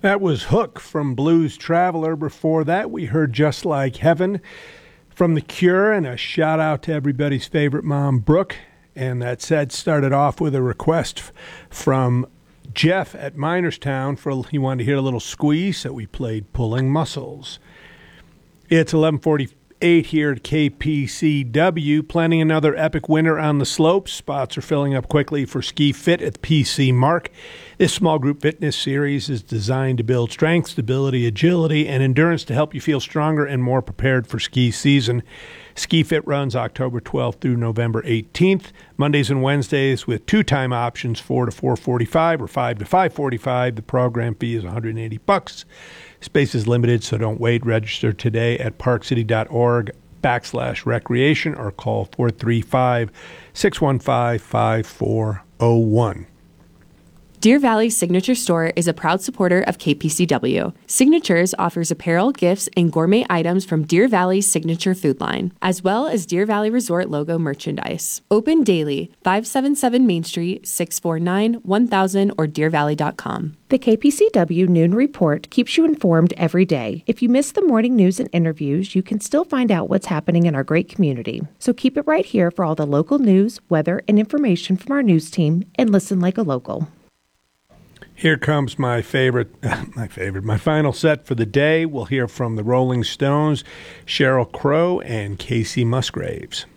That was Hook from Blues Traveler. Before that, we heard Just Like Heaven from The Cure, and a shout out to everybody's favorite mom, Brooke. And that set started off with a request from Jeff at Minerstown for he wanted to hear a little Squeeze, so we played Pulling Muscles. It's 11:48 here at KPCW. Planning another epic winter on the slopes. Spots are filling up quickly for Ski Fit at the PC Mark. This small group fitness series is designed to build strength, stability, agility, and endurance to help you feel stronger and more prepared for ski season. Ski Fit runs October 12th through November 18th, Mondays and Wednesdays with two-time options, 4 to 4:45 or 5 to 5:45. The program fee is $180. Space is limited, so don't wait. Register today at parkcity.org/recreation or call 435-615-5401. Deer Valley Signature Store is a proud supporter of KPCW. Signatures offers apparel, gifts, and gourmet items from Deer Valley's signature food line, as well as Deer Valley Resort logo merchandise. Open daily, 577 Main Street, 649-1000 or deervalley.com. The KPCW Noon Report keeps you informed every day. If you miss the morning news and interviews, you can still find out what's happening in our great community. So keep it right here for all the local news, weather, and information from our news team, and listen like a local. Here comes my final set for the day. We'll hear from the Rolling Stones, Sheryl Crow, and Casey Musgraves.